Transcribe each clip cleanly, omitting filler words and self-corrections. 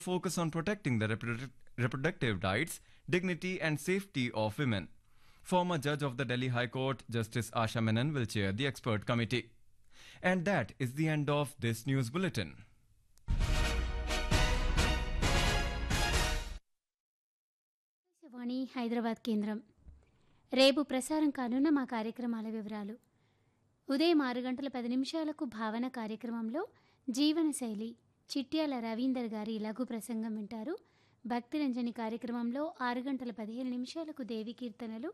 focus on protecting the reproductive rights, dignity, and safety of women. Former judge of the Delhi High Court, Justice Asha Menon, will chair the expert committee. And that is the end of this news bulletin. వాణి హైదరాబాద్ కేంద్రం రేపు ప్రసారం కానున్న మా కార్యక్రమాల వివరాలు. ఉదయం 6:10 భావన కార్యక్రమంలో జీవనశైలి చిట్యాల రవీందర్ గారి లఘు ప్రసంగం వింటారు. భక్తిరంజని కార్యక్రమంలో 6:15 దేవి కీర్తనలు,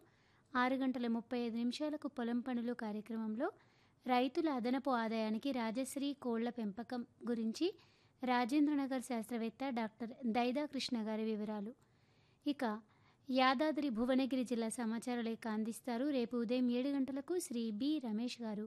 6:35 పొలం పనులు కార్యక్రమంలో రైతుల అదనపు ఆదాయానికి రాజశ్రీ కోళ్ల పెంపకం గురించి రాజేంద్రనగర్ శాస్త్రవేత్త డాక్టర్ దైదా కృష్ణ గారి వివరాలు. ఇక యాదాద్రి భువనగిరి జిల్లా సమాచార లేఖ అందిస్తారు. రేపు ఉదయం 7 గంటలకు శ్రీ బి రమేష్ గారు,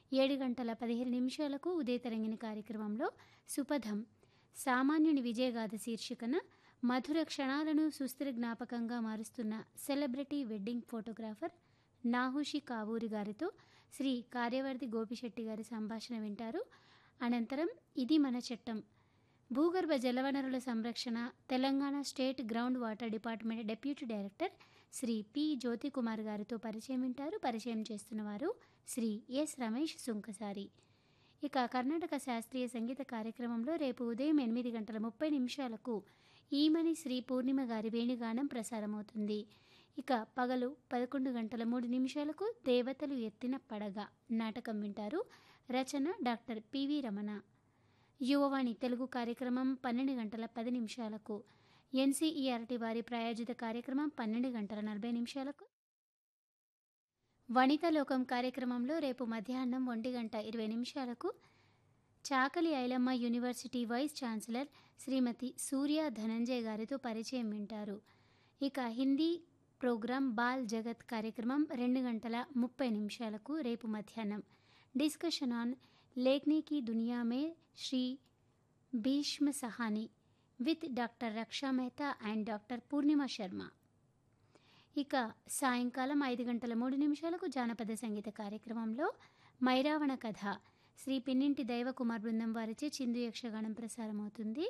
7:15 ఉదయతరంగిణి కార్యక్రమంలో సుపథం సామాన్యుని విజయగాథ శీర్షికన మధుర క్షణాలను సుస్థిర జ్ఞాపకంగా మారుస్తున్న సెలబ్రిటీ వెడ్డింగ్ ఫోటోగ్రాఫర్ నాహుషి కావూరి గారితో శ్రీ కార్యవర్ధి గోపిశెట్టి గారి సంభాషణ వింటారు. అనంతరం ఇది మన చట్టం భూగర్భ జలవనరుల సంరక్షణ Telangana state ground water department deputy director Shri P Jyothikumar గారితో పరిచయం వింటారు. పరిచయం చేస్తున్నవారు శ్రీ ఎస్ రమేష్ సుంకసారి. ఇక కర్ణాటక శాస్త్రీయ సంగీత కార్యక్రమంలో రేపు ఉదయం 8:30 ఈమని శ్రీ పూర్ణిమ గారి వేణుగానం ప్రసారమవుతుంది. ఇక పగలు 11:03 దేవతలు ఎత్తిన పడగ నాటకం వింటారు. రచన డాక్టర్ పివి రమణ. యువవాణి తెలుగు కార్యక్రమం 12:10 ఎన్సీఈఆర్టీ వారి ప్రాయోజిత కార్యక్రమం 12:40 వనితాలోకం కార్యక్రమంలో రేపు మధ్యాహ్నం 1:20 చాకలి ఐలమ్మ యూనివర్సిటీ వైస్ ఛాన్సలర్ శ్రీమతి సూర్య ధనంజయ్ గారితో పరిచయం వింటారు. ఇక హిందీ ప్రోగ్రాం బాల్ జగత్ కార్యక్రమం 2:30 రేపు మధ్యాహ్నం డిస్కషన్ ఆన్ లేఖనీ की दुनिया में Shri Bhishma Sahani with doctor Raksha Mehta and doctor పూర్ణిమ శర్మ. ఇక సాయంకాలం 5:03 జానపద సంగీత కార్యక్రమంలో మైరావణ కథ శ్రీ పిన్నింటి దైవకుమార్ బృందం వారిచే చిందు యక్షగానం ప్రసారమవుతుంది.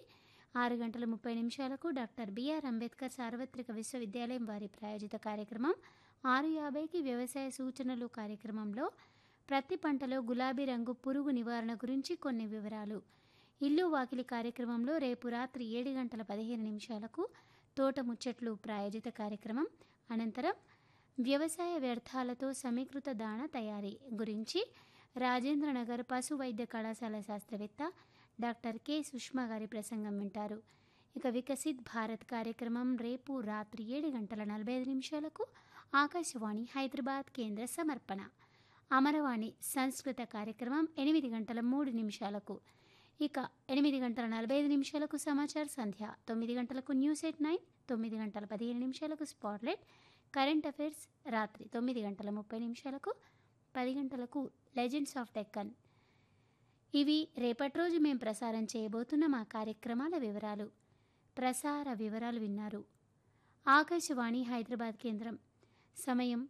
6:30 డాక్టర్ బిఆర్ అంబేద్కర్ సార్వత్రిక విశ్వవిద్యాలయం వారి ప్రాయోజిత కార్యక్రమం 6:50 వ్యవసాయ సూచనలు కార్యక్రమంలో ప్రతి పంటలో గులాబీ రంగు పురుగు నివారణ గురించి కొన్ని వివరాలు. ఇల్లు వాకిలి కార్యక్రమంలో రేపు రాత్రి 7:15 తోట ముచ్చట్లు ప్రాయోజిత కార్యక్రమం. అనంతరం వ్యవసాయ వ్యర్థాలతో సమీకృత దాణ తయారీ గురించి రాజేంద్రనగర్ పశు వైద్య కళాశాల శాస్త్రవేత్త డాక్టర్ కె సుష్మా గారి ప్రసంగం వింటారు. ఇక వికసిత్ భారత్ కార్యక్రమం రేపు రాత్రి 7:45 ఆకాశవాణి హైదరాబాద్ కేంద్ర సమర్పణ. అమరవాణి సంస్కృత కార్యక్రమం 8:03 ఇక 8:45 సమాచార సంధ్య, 9 గంటలకు news at 9, 9:15 spotlight current affairs, రాత్రి 9:30 10 గంటలకు లెజెండ్స్ ఆఫ్ డెక్కన్. ఇవి రేపటి రోజు మేము ప్రసారం చేయబోతున్న మా కార్యక్రమాల వివరాలు. ప్రసార వివరాలు విన్నారు. ఆకాశవాణి హైదరాబాద్ కేంద్రం. సమయం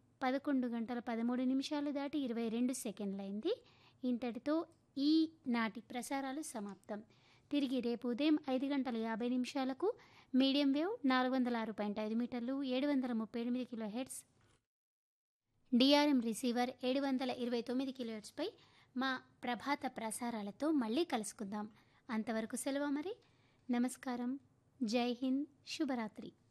11:13 దాటి 22 సెకండ్లైంది. ఇంతటితో ఈనాటి ప్రసారాలు సమాప్తం. తిరిగి రేపు ఉదయం 5:50 మీడియం వేవ్ 406.5 మీటర్లు 738 కిలోహెర్ట్జ్ డిఆర్ఎం రిసీవర్ 729 కిలోహెర్ట్జ్పై మా ప్రభాత ప్రసారాలతో మళ్ళీ కలుసుకుందాం. అంతవరకు సెలవు మరి. నమస్కారం. జై హింద్. శుభరాత్రి.